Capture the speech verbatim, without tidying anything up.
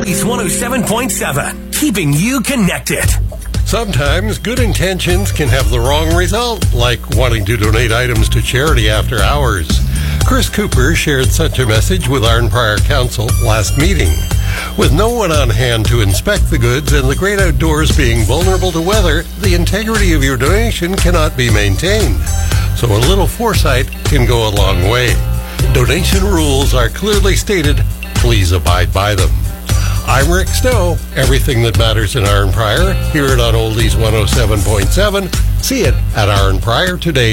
Oldies one oh seven point seven, keeping you connected. Sometimes good intentions can have the wrong result, like wanting to donate items to charity after hours. Chris Cooper shared such a message with Arn Prior Council last meeting. With no one on hand to inspect the goods and the great outdoors being vulnerable to weather, the integrity of your donation cannot be maintained. So a little foresight can go a long way. Donation rules are clearly stated. Please abide by them. I'm Rick Snow. Everything that matters in Arn Prior, hear it on Oldies one oh seven point seven. See it at arn prior today